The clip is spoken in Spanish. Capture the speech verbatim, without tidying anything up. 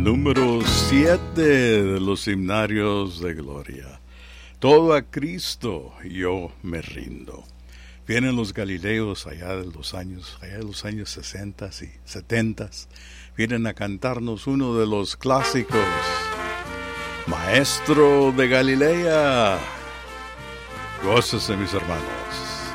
Número siete de los himnarios de gloria. Todo a Cristo yo me rindo. Vienen los Galileos allá de los años, allá de los años sesenta y setenta. Vienen a cantarnos uno de los clásicos. Maestro de Galilea. Gócese, mis hermanos.